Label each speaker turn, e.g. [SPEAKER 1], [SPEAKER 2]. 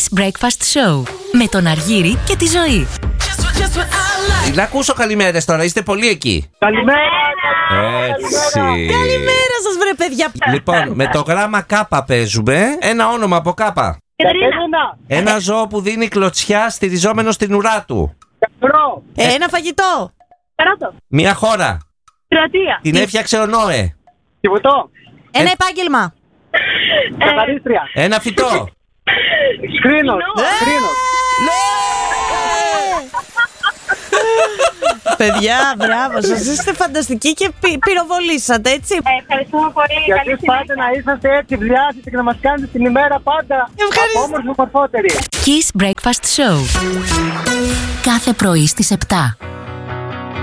[SPEAKER 1] Kiss Breakfast Show με τον Αργύρη και τη Ζωή.
[SPEAKER 2] Να ακούσω καλημέρες τώρα, είστε πολύ εκεί.
[SPEAKER 3] Καλημέρα.
[SPEAKER 2] Έτσι.
[SPEAKER 4] Καλημέρα σας βρε παιδιά.
[SPEAKER 2] Λοιπόν, με το γράμμα Κάπα παίζουμε. Ένα όνομα από Κάπα. Ένα ζώο που δίνει κλωτσιά στηριζόμενο στην ουρά του.
[SPEAKER 4] Ένα φαγητό.
[SPEAKER 2] Μια χώρα.
[SPEAKER 5] Κροατία.
[SPEAKER 2] Την έφτιαξε ο Νόε.
[SPEAKER 3] Κιβωτό.
[SPEAKER 4] Ένα επάγγελμα.
[SPEAKER 3] Καθαρίστρια.
[SPEAKER 2] Ένα φυτό.
[SPEAKER 3] Κρίνος.
[SPEAKER 4] Παιδιά, μπράβο σας. Είστε φανταστικοί και πυροβολήσατε, έτσι.
[SPEAKER 5] Ευχαριστούμε πολύ.
[SPEAKER 3] Γιατί πάτε να είσαστε έτσι βλιάσετε και να μας κάνετε την ημέρα πάντα
[SPEAKER 4] Ευχαριστώ.
[SPEAKER 3] όμορφη μορφότερη.
[SPEAKER 1] Kiss Breakfast Show. Κάθε πρωί στις 7.